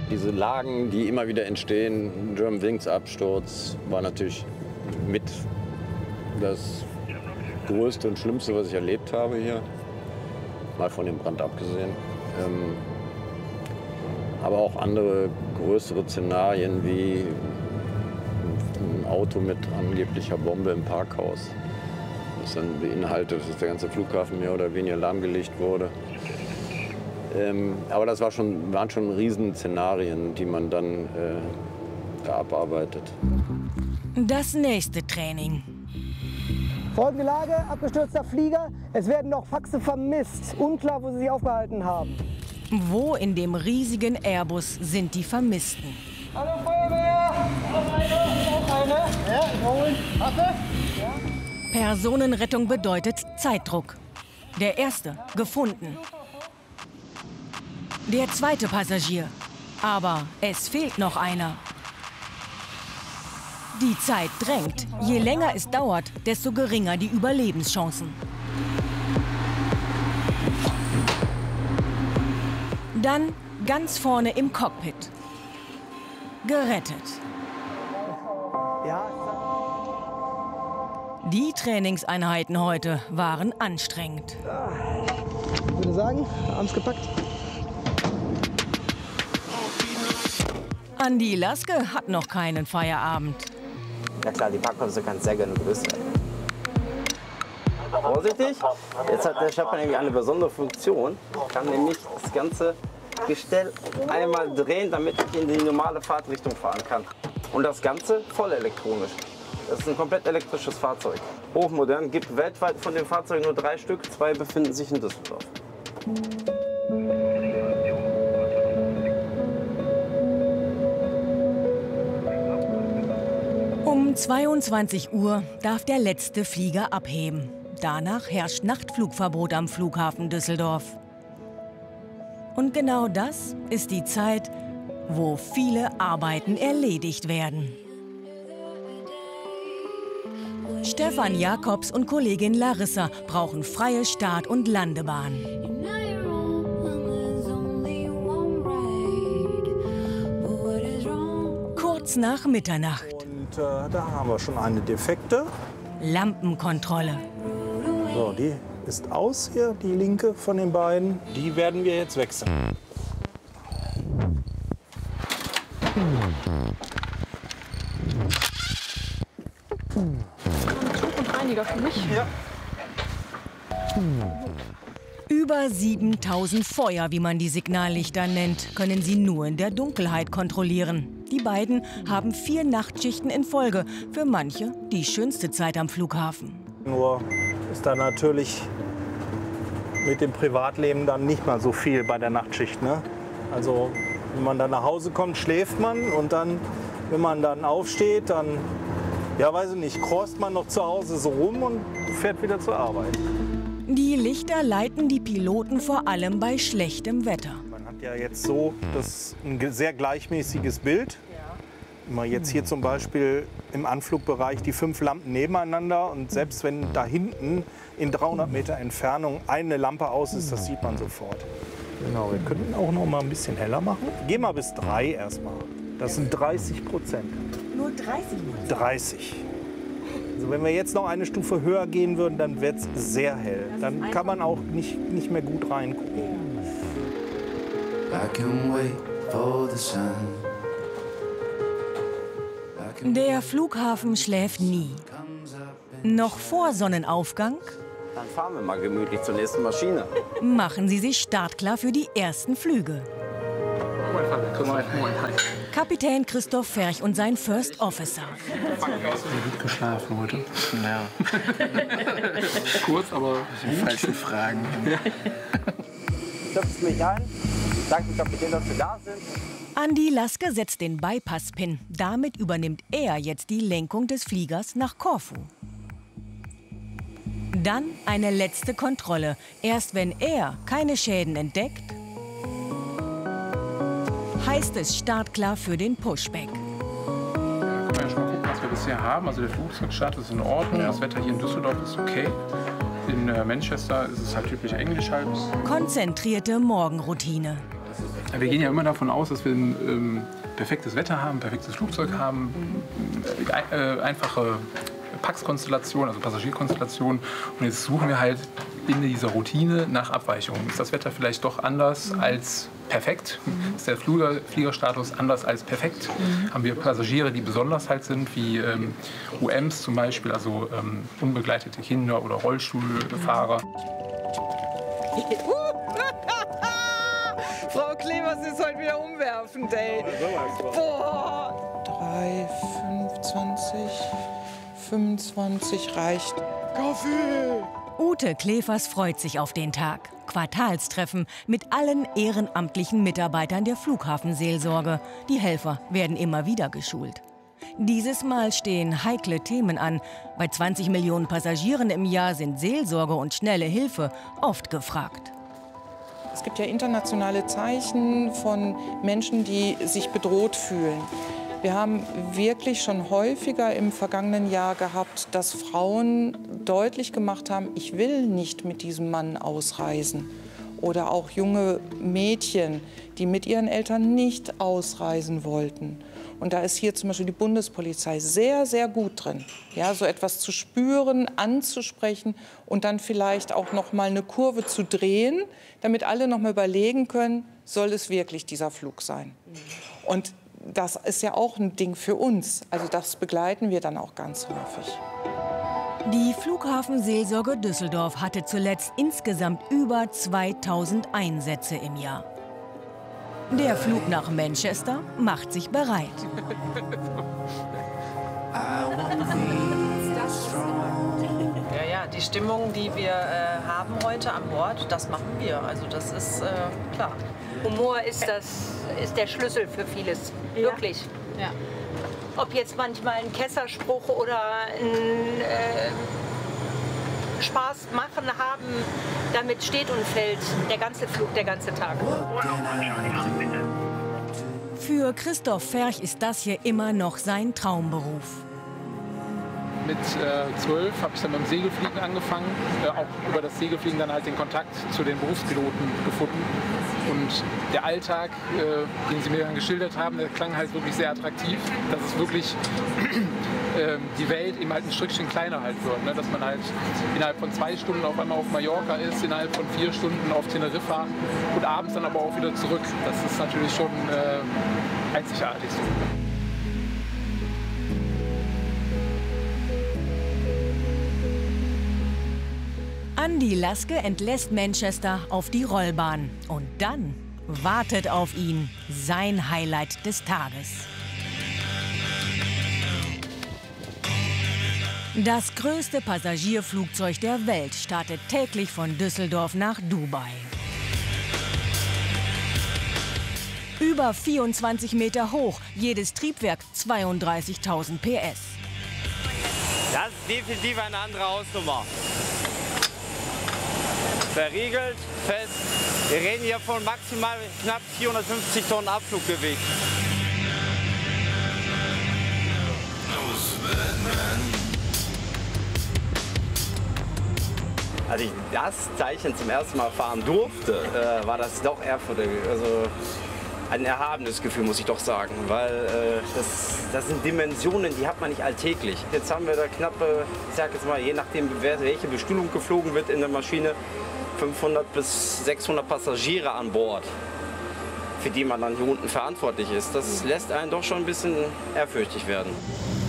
Diese Lagen, die immer wieder entstehen, Germanwings-Absturz, war natürlich mit das Größte und Schlimmste, was ich erlebt habe hier. Mal von dem Brand abgesehen. Aber auch andere größere Szenarien wie ein Auto mit angeblicher Bombe im Parkhaus. Das dann beinhaltet, dass der ganze Flughafen mehr oder weniger lahmgelegt wurde. Aber das waren schon Riesenszenarien, die man dann da abarbeitet. Das nächste Training. Folgende Lage, abgestürzter Flieger. Es werden noch Faxe vermisst. Unklar, wo sie sich aufgehalten haben. Wo in dem riesigen Airbus sind die Vermissten? Hallo Feuerwehr! Noch eine. Ja, holen. Warte. Ja. Personenrettung bedeutet Zeitdruck. Der erste gefunden. Der zweite Passagier. Aber es fehlt noch einer. Die Zeit drängt. Je länger es dauert, desto geringer die Überlebenschancen. Dann ganz vorne im Cockpit. Gerettet. Die Trainingseinheiten heute waren anstrengend. Ich würde sagen, abends gepackt. Andi Laske hat noch keinen Feierabend. Ja klar, die Packbremse kann sehr gerne größer werden. Vorsichtig, jetzt hat der Schlepper nämlich eine besondere Funktion. Ich kann nämlich das ganze Gestell einmal drehen, damit ich in die normale Fahrtrichtung fahren kann. Und das Ganze voll elektronisch. Das ist ein komplett elektrisches Fahrzeug. Hochmodern, gibt weltweit von den Fahrzeugen nur 3 Stück, 2 befinden sich in Düsseldorf. Um 22 Uhr darf der letzte Flieger abheben. Danach herrscht Nachtflugverbot am Flughafen Düsseldorf. Und genau das ist die Zeit, wo viele Arbeiten erledigt werden. Stefan Jakobs und Kollegin Larissa brauchen freie Start- und Landebahn. Kurz nach Mitternacht. Und da haben wir schon eine defekte. Lampenkontrolle. So, die ist aus hier, die linke von den beiden. Die werden wir jetzt wechseln. Und Reiniger für mich? Ja. Über 7000 Feuer, wie man die Signallichter nennt, können sie nur in der Dunkelheit kontrollieren. Die beiden haben 4 Nachtschichten in Folge. Für manche die schönste Zeit am Flughafen. Nur ist da natürlich mit dem Privatleben dann nicht mal so viel bei der Nachtschicht. Ne? Also wenn man dann nach Hause kommt, schläft man und dann, wenn man dann aufsteht, dann, ja weiß ich nicht, crost man noch zu Hause so rum und fährt wieder zur Arbeit. Die Lichter leiten die Piloten vor allem bei schlechtem Wetter. Man hat ja jetzt so ein sehr gleichmäßiges Bild. Immer jetzt hier zum Beispiel im Anflugbereich die 5 Lampen nebeneinander und selbst wenn da hinten in 300 Meter Entfernung eine Lampe aus ist, das sieht man sofort. Genau, wir könnten auch noch mal ein bisschen heller machen. Geh mal bis 3 erstmal. Das sind 30%. Nur 30%? 30. Also wenn wir jetzt noch eine Stufe höher gehen würden, dann wird es sehr hell. Dann kann man auch nicht mehr gut reingucken. I can wait for the sun. Der Flughafen schläft nie. Noch vor Sonnenaufgang Dann fahren wir mal gemütlich zur nächsten Maschine. machen sie sich startklar für die ersten Flüge. Kapitän Christoph Ferch und sein First Officer. Gut geschlafen heute. Ja. Kurz, aber Falsche Fragen. Stöpft mich ein, sagt dem Kapitän, dass wir da sind. Andi Laske setzt den Bypass-Pin. Damit übernimmt er jetzt die Lenkung des Fliegers nach Korfu. Dann eine letzte Kontrolle. Erst wenn er keine Schäden entdeckt, heißt es startklar für den Pushback. Können wir ja schon mal gucken, was wir bisher haben. Also der Flugzeugstart ist in Ordnung, das Wetter hier in Düsseldorf ist okay. In Manchester ist es halt typisch englisch halt. Konzentrierte Morgenroutine. Wir gehen ja immer davon aus, dass wir ein perfektes Wetter haben, ein perfektes Flugzeug haben, einfache Pax-Konstellation, also Passagierkonstellation. Und jetzt suchen wir halt in dieser Routine nach Abweichungen. Ist das Wetter vielleicht doch anders als perfekt? Ist der Fliegerstatus anders als perfekt? Haben wir Passagiere, die besonders halt sind, wie UMs zum Beispiel, also unbegleitete Kinder oder Rollstuhlfahrer? Frau Klevers ist heute wieder umwerfend, ey. Boah. 3, 25, 25 reicht. Kaffee! Ute Klevers freut sich auf den Tag. Quartalstreffen mit allen ehrenamtlichen Mitarbeitern der Flughafenseelsorge. Die Helfer werden immer wieder geschult. Dieses Mal stehen heikle Themen an. Bei 20 Millionen Passagieren im Jahr sind Seelsorge und schnelle Hilfe oft gefragt. Es gibt ja internationale Zeichen von Menschen, die sich bedroht fühlen. Wir haben wirklich schon häufiger im vergangenen Jahr gehabt, dass Frauen deutlich gemacht haben, ich will nicht mit diesem Mann ausreisen. Oder auch junge Mädchen, die mit ihren Eltern nicht ausreisen wollten. Und da ist hier zum Beispiel die Bundespolizei sehr, sehr gut drin, ja, so etwas zu spüren, anzusprechen und dann vielleicht auch noch mal eine Kurve zu drehen, damit alle noch mal überlegen können, soll es wirklich dieser Flug sein? Und das ist ja auch ein Ding für uns. Also das begleiten wir dann auch ganz häufig. Die Flughafenseelsorge Düsseldorf hatte zuletzt insgesamt über 2000 Einsätze im Jahr. Der Flug nach Manchester macht sich bereit. Ja, die Stimmung, die wir haben heute an Bord, das machen wir. Also das ist klar. Humor ist der Schlüssel für vieles, wirklich. Ja. Ob jetzt manchmal ein Kesserspruch oder ein Spaß machen haben, damit steht und fällt der ganze Flug, der ganze Tag. Für Christoph Ferch ist das hier immer noch sein Traumberuf. Mit 12 habe ich dann mit dem Segelfliegen angefangen, auch über das Segelfliegen dann halt den Kontakt zu den Berufspiloten gefunden. Und der Alltag, den sie mir dann geschildert haben, der klang halt wirklich sehr attraktiv, dass es wirklich die Welt eben halt ein Stückchen kleiner halt wird. Ne? Dass man halt innerhalb von 2 Stunden auf einmal auf Mallorca ist, innerhalb von 4 Stunden auf Teneriffa und abends dann aber auch wieder zurück. Das ist natürlich schon einzigartig so. Andi Laske entlässt Manchester auf die Rollbahn. Und dann wartet auf ihn sein Highlight des Tages. Das größte Passagierflugzeug der Welt startet täglich von Düsseldorf nach Dubai. Über 24 Meter hoch, jedes Triebwerk 32.000 PS. Das ist definitiv eine andere Hausnummer. Verriegelt, fest. Wir reden hier von maximal knapp 450 Tonnen Abfluggewicht. Als ich das Zeichen zum ersten Mal fahren durfte, war das doch ehrfurchtig. Also ein erhabenes Gefühl, muss ich doch sagen, weil das sind Dimensionen, die hat man nicht alltäglich. Jetzt haben wir da knappe, ich sag jetzt mal, je nachdem, welche Bestuhlung geflogen wird in der Maschine, 500 bis 600 Passagiere an Bord, für die man dann hier unten verantwortlich ist. Das lässt einen doch schon ein bisschen ehrfürchtig werden.